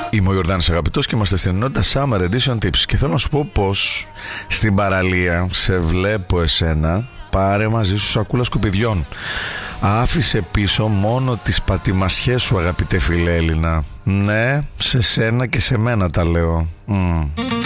Είμαι ο Ιορδάνης Αγαπητός και είμαστε στην ενότητα Summer Edition Tips. Και θέλω να σου πω πως στην παραλία σε βλέπω εσένα. Πάρε μαζί σου σακούλα σκουπιδιών. Άφησε πίσω μόνο τις πατημασιές σου, αγαπητέ φίλε Έλληνα. Ναι, σε σένα και σε μένα τα λέω.